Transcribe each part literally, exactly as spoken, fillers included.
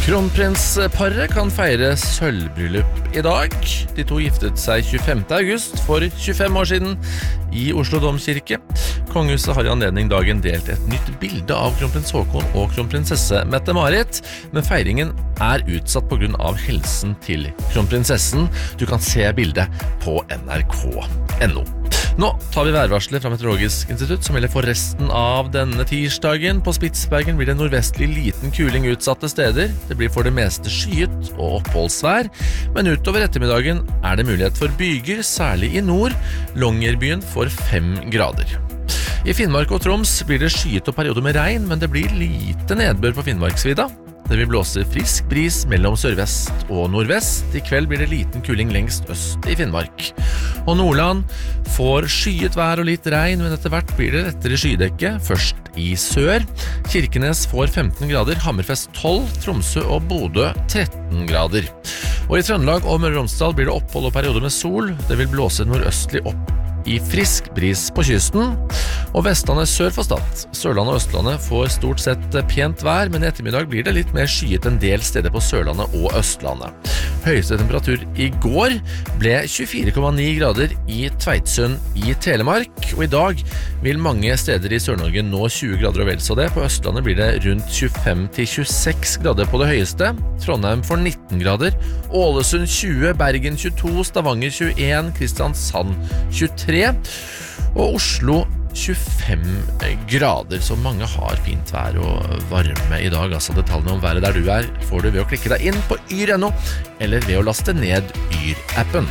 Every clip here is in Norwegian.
Kronprinsparet kan feire sølvbryllup i dag. De to giftet seg tjuefemte august for tjuefem år siden i Oslo Domkirke. Kongehuset har i anledning dagen delt et nytt bilde av kronprins Haakon og kronprinsesse Mette-Marit, men feiringen er utsatt på grunn av helsen til kronprinsessen. Du kan se bildet på N R K punktum N O. Nå tar vi værvarslet fra Meteorologisk institutt som gjelder for resten av denne tirsdagen. På Spitsbergen blir det nordvestlig liten kuling utsatte steder. Det blir for det meste skyet og oppholdsvær, men utover ettermiddagen er det mulighet for byger, særlig i nord. Longyearbyen får fem grader. I Finnmark og Troms blir det skyet og perioder med regn, men det blir lite nedbør på Finnmarksvidda. Det vil blåse frisk bris mellom sørvest og nordvest. I kveld blir det liten kuling lengst øst i Finnmark. Og Nordland får skyet vær og litt regn, men etter hvert blir det lettere skydekke, først i sør. Kirkenes får femten grader, Hammerfest tolv, Tromsø og Bodø tretten grader. Og i Trøndelag og Møre og Romsdal blir det opphold og perioder med sol. Det vil blåse nordøstlig opp i frisk bris på kysten, og Vestlandet sør for Stad. Sørlandet og Østlandet får stort sett pent vær, men i ettermiddag blir det litt mer skyet en del steder på Sørlandet og Østlandet. Høyeste temperatur i går ble tjuefire komma ni grader i Tveitsund i Telemark, og i dag vil mange steder i Sør-Norge nå tjue grader og vel så det. På Østlandet blir det rundt tjuefem til tjueseks grader på det høyeste. Trondheim får nitten grader, Ålesund tjue, Bergen tjueto, Stavanger tjueen, Kristiansand tjuetre, og Oslo tjuefem grader, så mange har fint vær og varme i dag. Altså detaljene om været der du er får du ved å klikke deg inn på yr punktum no eller ved å laste ned Yr-appen.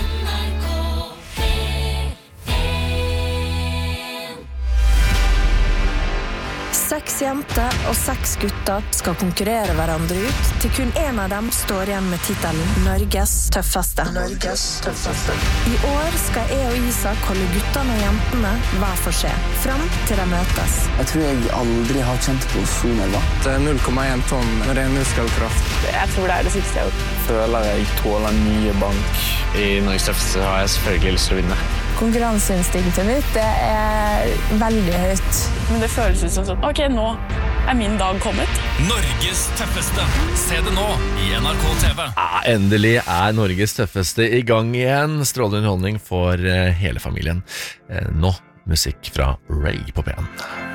Seks jenter og seks gutter skal konkurrere hverandre ut, til kun en av dem står igjen med titelen Norges tøffeste. Norges tøffeste. I år skal jeg og Isak holde guttene og jentene hver for seg, fram til de møtes. Jeg tror jeg aldri har kjent på så nerver. Det er null komma én tonn med ren muskelkraft. Jeg tror det er det siste jeg har gjort. Føler jeg tåler mye bank. I Norges tøffeste har jeg selvfølgelig lyst til å vinne. Konkurranseinstinktet mitt, det er veldig høyt. Men det føles ut som sånn, ok, nå er min dag kommet. Norges tøffeste. Se det nå i N R K T V. Ja, endelig er Norges tøffeste i gang igjen. Strålende underholdning for hele familien. Nå musikk fra Ray på P en.